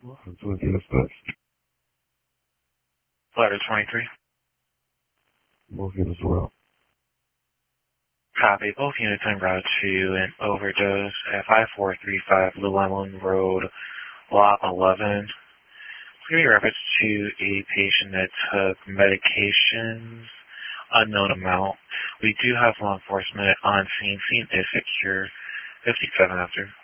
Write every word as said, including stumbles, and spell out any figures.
Welcome to the dispatch. Ladder twenty-three. Both units are out. Copy. Both units en route to an overdose at five four three five Llewellyn Road, Block eleven. Give me reference to a patient that took medications, unknown amount. We do have law enforcement on scene. Scene is secure. fifty-seven after.